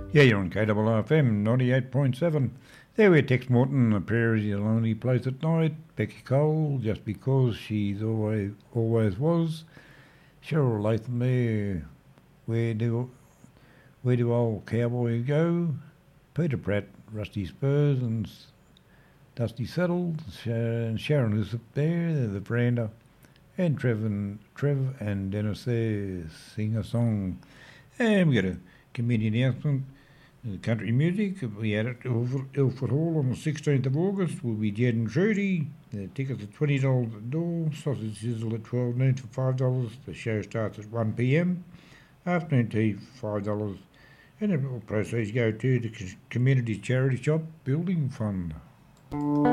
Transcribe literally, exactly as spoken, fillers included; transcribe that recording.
Yeah, you're on K R R F M ninety-eight point seven. There we're Tex Morton, The Prairie's the lonely place at night. Becky Cole, Just Because She's Always Always Was. Cheryl Latham there, Where Do Where Do Old Cowboys Go? Peter Pratt, Rusty Spurs and S- Dusty Saddles. Sharon, Sharon Elizabeth there, The Veranda. And Trev and, Trev and Dennis there sing a song. And we got a committee announcement. Uh, country music, we had it at Ilford, Ilford Hall on the sixteenth of August. Will be Jed and Trudy. The tickets are twenty dollars at the door. Sausage sizzle at twelve noon for five dollars. The show starts at one p m. Afternoon tea for five dollars. And all proceeds go to the Community Charity Shop Building Fund.